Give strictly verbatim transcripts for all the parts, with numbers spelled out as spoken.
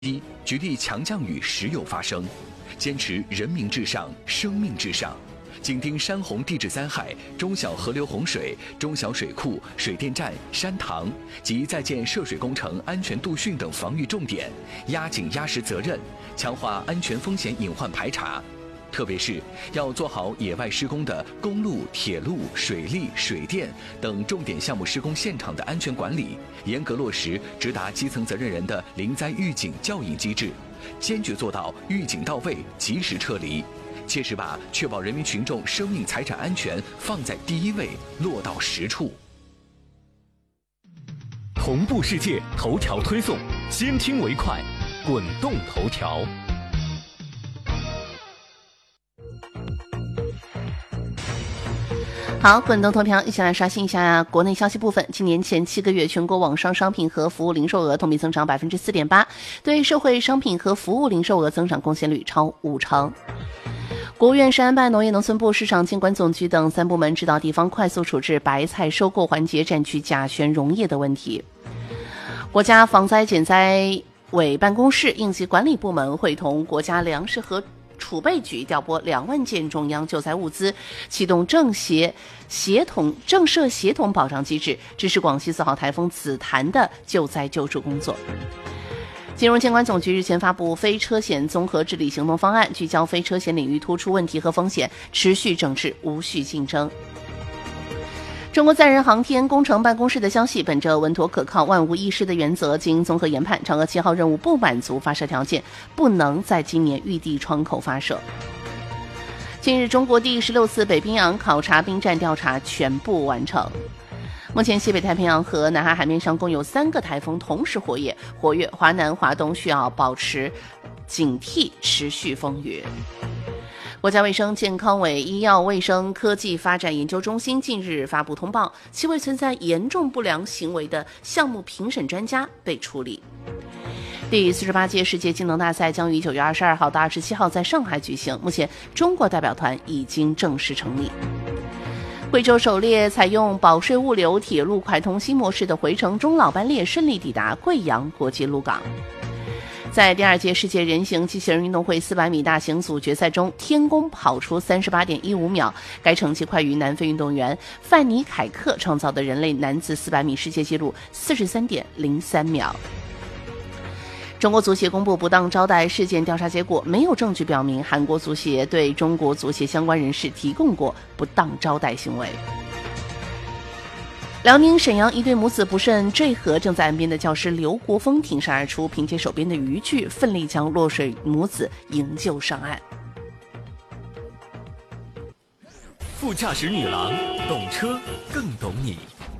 一，局地强降雨时有发生，坚持人民至上、生命至上，紧盯山洪地质灾害、中小河流洪水、中小水库、水电站、山塘及在建涉水工程安全度汛等防御重点，压紧压实责任，强化安全风险隐患排查。特别是要做好野外施工的公路、铁路、水利、水电等重点项目施工现场的安全管理，严格落实直达基层责任人的临灾预警教引机制，坚决做到预警到位、及时撤离，切实把确保人民群众生命财产安全放在第一位落到实处。 同步世界头条推送，先听为快，滚动头条。 好，滚动头条，一起来刷新一下国内消息部分。今年前七个月，全国网上商品和服务零售额同比增长百分之四点八，对社会商品和服务零售额增长贡献率超五成。国务院、市安办、农业农村部、市场监管总局等三部门指导地方快速处置白菜收购环节占据甲醛溶液的问题。国家防灾减灾委办公室应急管理部门会同国家粮食和储备局调拨两万件中央救灾物资，启动政协协同政社协同保障机制，支持广西四号台风紫檀的救灾救助工作。金融监管总局日前发布非车险综合治理行动方案，聚焦非车险领域突出问题和风险，持续整治无序竞争。中国载人航天工程办公室的消息，本着稳妥可靠、万无一失的原则，经综合研判，嫦娥七号任务不满足发射条件，不能在今年预定窗口发射。近日，中国第十六次北冰洋考察兵站调查全部完成。目前，西北太平洋和南海海面上共有三个台风同时活跃，活跃华南、华东需要保持警惕，持续风雨。国家卫生健康委医药卫生科技发展研究中心近日发布通报，七位存在严重不良行为的项目评审专家被处理。第四十八届世界技能大赛将于九月二十二号到二十七号在上海举行，目前中国代表团已经正式成立。贵州首列采用保税物流铁路快通新模式的回程中老班列顺利抵达贵阳国际陆港。在第二届世界人形机器人运动会四百米大型组决赛中，天宫跑出 三十八点一五秒，该成绩快于南非运动员范尼凯克创造的人类男子四百米世界纪录 四十三点零三秒。中国足协公布不当招待事件调查结果，没有证据表明韩国足协对中国足协相关人士提供过不当招待行为。辽宁沈阳一对母子不慎坠河，正在岸边的教师刘国峰挺身而出，凭借手边的渔具，奋力将落水母子营救上岸。 副驾驶女郎，懂车更懂你。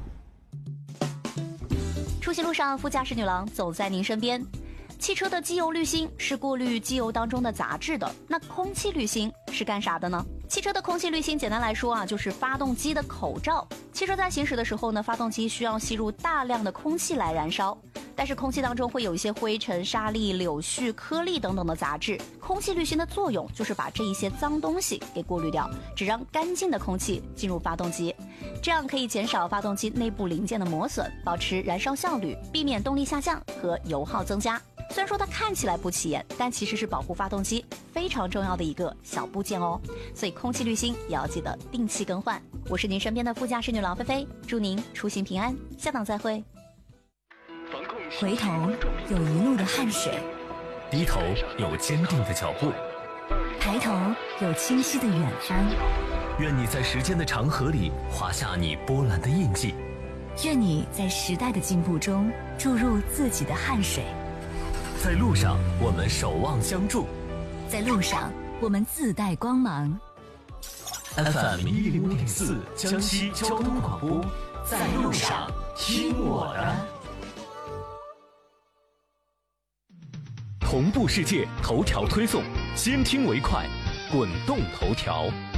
出行路上，副驾驶女郎走在您身边。汽车的机油滤芯是过滤机油当中的杂质的，那空气滤芯是干啥的呢？汽车的空气滤芯简单来说啊，就是发动机的口罩。汽车在行驶的时候呢，发动机需要吸入大量的空气来燃烧，但是空气当中会有一些灰尘、沙粒、柳絮、颗粒等等的杂质。空气滤芯的作用就是把这一些脏东西给过滤掉，只让干净的空气进入发动机，这样可以减少发动机内部零件的磨损，保持燃烧效率，避免动力下降和油耗增加。虽然说它看起来不起眼，但其实是保护发动机非常重要的一个小部件哦。所以空气滤芯也要记得定期更换。我是您身边的副驾驶女郎菲菲，祝您出行平安，下档再会。 回头有一路的汗水， 低头有坚定的脚步， 抬头有清晰的远方。 愿你在时间的长河里划下你波澜的印记， 愿你在时代的进步中注入自己的汗水。 在路上，我们守望相助； 在路上，我们自带光芒。 F M 一零五点四，江西交通广播，在路上听我的。同步世界头条推送，先听为快，滚动头条。